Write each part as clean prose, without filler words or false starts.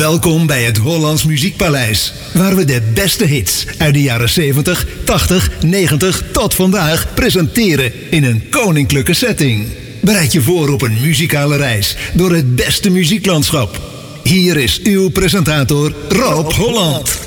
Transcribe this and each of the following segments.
Welkom bij het Hollands Muziekpaleis, waar we de beste hits uit de jaren 70, 80, 90 tot vandaag presenteren in een koninklijke setting. Bereid je voor op een muzikale reis door het beste muzieklandschap. Hier is uw presentator Rob Holland.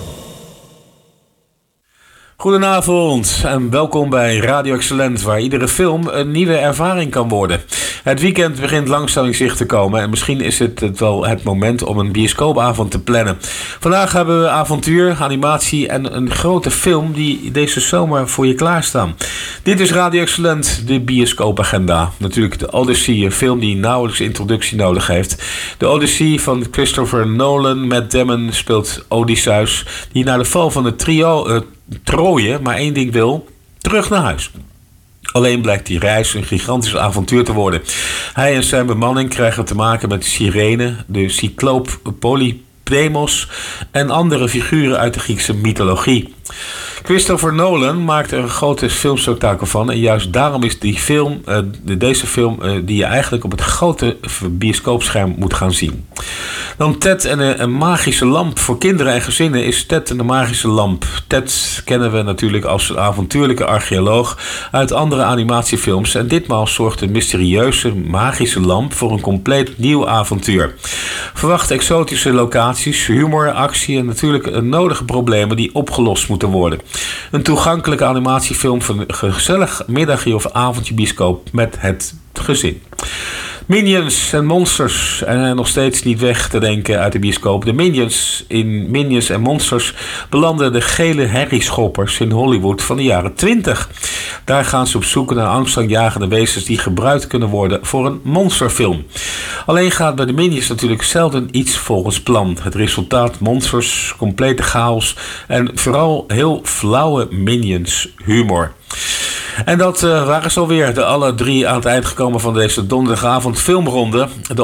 Goedenavond en welkom bij Radio Excellent, waar iedere film een nieuwe ervaring kan worden. Het weekend begint langzaam in zicht te komen en misschien is het wel het moment om een bioscoopavond te plannen. Vandaag hebben we avontuur, animatie en een grote film die deze zomer voor je klaarstaan. Dit is Radio Excellent, de bioscoopagenda. Natuurlijk de Odyssey, een film die nauwelijks introductie nodig heeft. De Odyssey van Christopher Nolan. Matt Damon speelt Odysseus, die na de val van het trio Troje maar één ding wil: terug naar huis. Alleen blijkt die reis een gigantisch avontuur te worden. Hij en zijn bemanning krijgen te maken met de sirene, de cycloop Polypemos en andere figuren uit de Griekse mythologie. Christopher Nolan maakt er een grote filmspektakel van. En juist daarom is deze film die je eigenlijk op het grote bioscoopscherm moet gaan zien. Dan Ted en een magische lamp. Voor kinderen en gezinnen is Ted en de magische lamp. Ted kennen we natuurlijk als een avontuurlijke archeoloog uit andere animatiefilms. En ditmaal zorgt de mysterieuze magische lamp voor een compleet nieuw avontuur. Verwacht exotische locaties, humor, actie en natuurlijk nodige problemen die opgelost moeten worden. Een toegankelijke animatiefilm voor een gezellig middagje of avondje bioscoop met het gezin. Minions en Monsters en nog steeds niet weg te denken uit de bioscoop. De Minions in Minions en Monsters belanden de gele herrieschoppers in Hollywood van de jaren 20. Daar gaan ze op zoek naar angstaanjagende wezens die gebruikt kunnen worden voor een monsterfilm. Alleen gaat bij de Minions natuurlijk zelden iets volgens plan. Het resultaat: monsters, complete chaos en vooral heel flauwe Minions humor. En dat waren ze alweer, de alle drie aan het eind gekomen van deze donderdagavond filmronde. De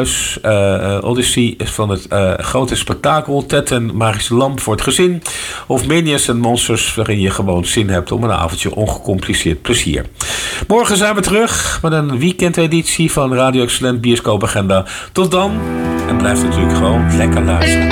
Odyssey van het grote spektakel, Ted en Magische Lamp voor het gezin. Of Minions en Monsters, waarin je gewoon zin hebt om een avondje ongecompliceerd plezier. Morgen zijn we terug met een weekendeditie van Radio Excellent Bioscoopagenda. Tot dan en blijf natuurlijk gewoon lekker luisteren.